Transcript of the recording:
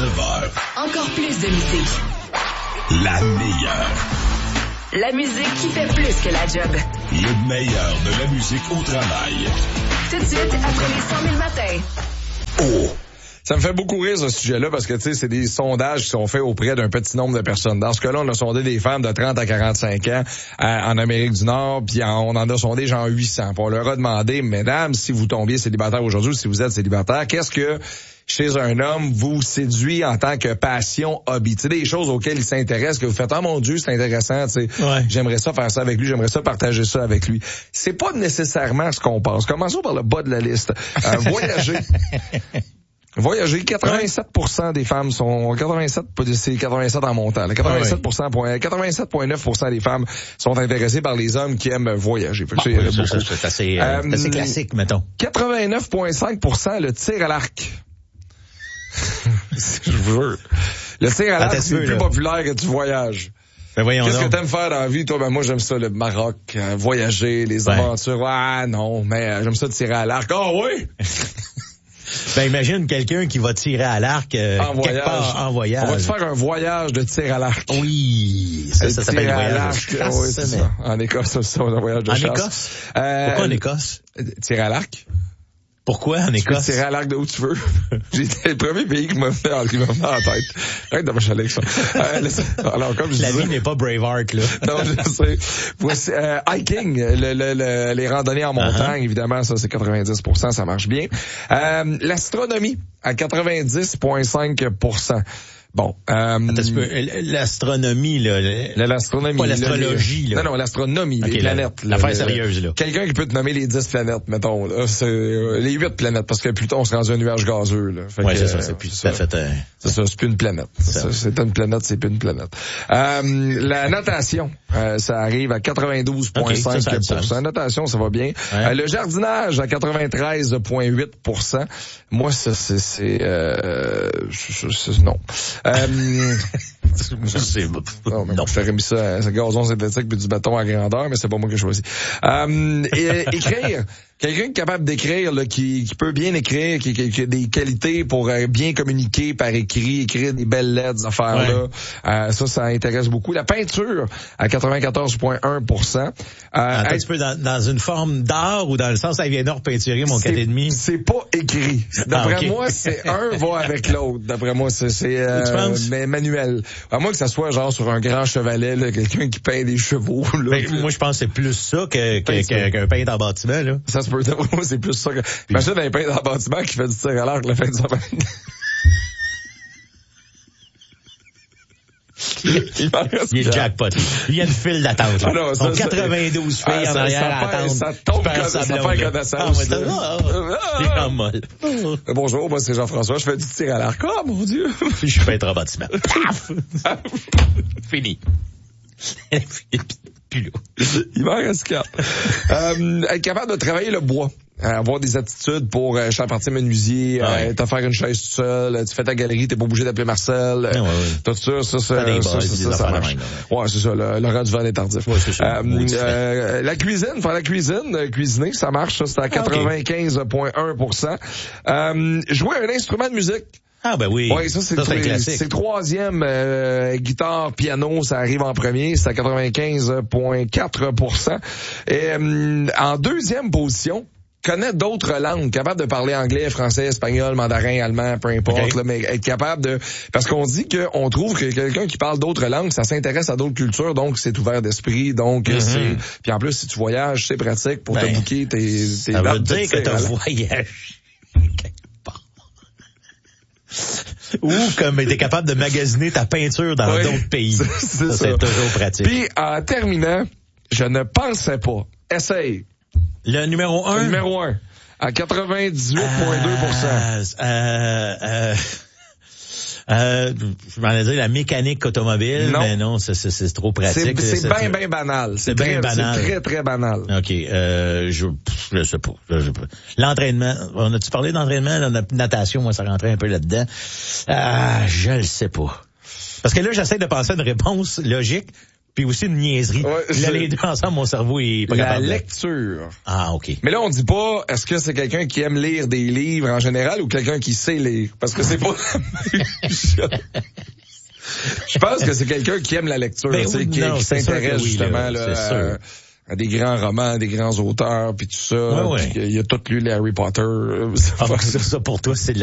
9h. Encore plus de musique. La meilleure. La musique qui fait plus que la job. Le meilleur de la musique au travail. Tout de suite, après les 100 000 matins. Oh! Ça me fait beaucoup rire, ce sujet-là, parce que, tu sais, c'est des sondages qui sont faits auprès d'un petit nombre de personnes. Dans ce cas-là, on a sondé des femmes de 30 à 45 ans en Amérique du Nord, puis on en a sondé genre 800. Puis on leur a demandé, mesdames, si vous tombiez célibataire aujourd'hui ou si vous êtes célibataire, qu'est-ce que chez un homme vous séduit en tant que passion, hobby? Tu sais, des choses auxquelles il s'intéresse, que vous faites, oh mon Dieu, c'est intéressant, tu sais, ouais. J'aimerais ça faire ça avec lui, j'aimerais ça partager ça avec lui. C'est pas nécessairement ce qu'on pense. Commençons par le bas de la liste. Voyager. Voyager, 87% des femmes sont 87, c'est 87 en montant. 87,9% des femmes sont intéressées par les hommes qui aiment voyager. C'est assez classique, mettons. 89,5% le tir à l'arc. Je vous jure. Le tir à l'arc, c'est plus populaire que tu voyages. Qu'est-ce que t'aimes faire dans la vie, toi? Ben, moi, j'aime ça, le Maroc, voyager, les aventures. Ah, non, mais j'aime ça tirer à l'arc. Oh, oui! Ben, imagine quelqu'un qui va tirer à l'arc quelque part en voyage. On va te faire un voyage de tir à l'arc. Oui, ça s'appelle le voyage de chasse. Oui, c'est ça. En Écosse, c'est un voyage de chasse. En Écosse? Pourquoi en Écosse? Tirer à l'arc. Pourquoi en Écosse? Tu peux tirer à l'arc de où tu veux. J'étais le premier pays qui m'a fait en tête. Arrête de m'achaler avec ça. Alors, comme je la disais, vie n'est pas Braveheart, là. Non, je sais. Voici, hiking, les randonnées en montagne, évidemment, ça, c'est 90%, ça marche bien. L'astronomie, à 90,5%. Bon, l'astronomie, là. L'astronomie. Pas l'astrologie, là. Non, l'astronomie, les planètes. L'affaire sérieuse, là. Quelqu'un qui peut te nommer les 10 planètes, mettons, là. C'est, les 8 planètes, parce que Pluton se rend un nuage gazeux, là. Ouais, c'est ça, c'est plus tout à fait, c'est ça, c'est plus une planète. C'est une planète, c'est plus une planète. La natation, ça arrive à 92,5%. Natation, ça va bien. Ouais. Le jardinage à 93,8%. Moi, ça, c'est non. Non, je t'aurais mis ça, gazon synthétique puis du béton à grandeur, mais c'est pas moi qui ai choisi. Écrire. Quelqu'un qui est capable d'écrire, là, qui peut bien écrire, qui a des qualités pour bien communiquer par écrit, écrire des belles lettres, des affaires-là. Ouais. Ça intéresse beaucoup. La peinture, à 94,1%. Un petit peu dans une forme d'art ou dans le sens, ça vient d'or peinturer mon 4,5? C'est pas écrit. D'après moi, c'est un va avec l'autre. D'après moi, mais manuel. À moins que ça soit genre sur un grand chevalet, là, quelqu'un qui peint des chevaux, là. Ben, moi, je pense que c'est plus ça qu'un peintre en bâtiment, là. Ça se peut, moi, c'est plus ça que... Imagine un peintre en bâtiment qui fait du tir à l'arc la fin de semaine. Il est jackpot. Il y a une file d'attente. Ah non, ça, 92 filles en arrière à attendre. Ça tombe ça fait connaissance. J'ai en molle. Bonjour, moi c'est Jean-François, je fais du tir à l'arc. Oh mon Dieu. Je suis peintre en bâtiment. Paf! Fini. Il m'en reste 4. Être capable de travailler le bois. Avoir des aptitudes pour charpentier menuisier, te faire une chaise tout seul, tu fais ta galerie, t'es pas obligé d'appeler Marcel, tout ça, ça marche. Ouais, c'est ça, Laurent Duval est tardif. Ouais, c'est ça. La cuisine, faire la cuisine, cuisiner, ça marche, ça, c'est à 95,1%. Jouer un instrument de musique. Ah ben oui. Ouais, ça c'est classique. C'est troisième, guitare, piano, ça arrive en premier, c'est à 95,4%. Et en deuxième position, connaître d'autres langues, capable de parler anglais, français, espagnol, mandarin, allemand, peu importe, là, mais être capable de... Parce qu'on dit qu'on trouve que quelqu'un qui parle d'autres langues, ça s'intéresse à d'autres cultures, donc c'est ouvert d'esprit, donc c'est... Puis en plus, si tu voyages, c'est pratique pour te booker tes ça veut dire que tu voyages quelque part. Ou comme t'es capable de magasiner ta peinture dans d'autres pays. C'est toujours pratique. Puis en terminant, je ne pensais pas. Essaye. Le numéro 1? Le numéro 1. À 98,2%. Je m'en ai dit la mécanique automobile, mais non, c'est trop pratique. C'est bien banal. C'est bien banal. C'est très, très banal. OK. Je sais pas. L'entraînement. On a-tu parlé d'entraînement? La natation, moi, ça rentrait un peu là-dedans. Je le sais pas. Parce que là, j'essaie de penser à une réponse logique. puis aussi une niaiserie. Ouais, Là, les deux ensemble, mon cerveau est pas capable. La lecture. Ah, OK. Mais là, on dit pas, est-ce que c'est quelqu'un qui aime lire des livres en général ou quelqu'un qui sait lire? Parce que c'est pas la même chose. Je pense que c'est quelqu'un qui aime la lecture, Ben, qui s'intéresse justement là, à des grands romans, des grands auteurs, puis tout ça. Ouais. Puis il a tout lu les Harry Potter. Ça pour toi, c'est